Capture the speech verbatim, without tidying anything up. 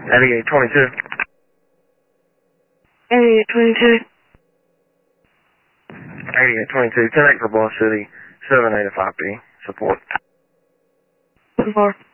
eighty-eight twenty-two. eighty-eight twenty-two. eighty-eight twenty-two, ten eight for Boss City, seven eighty-five B. Support. Support.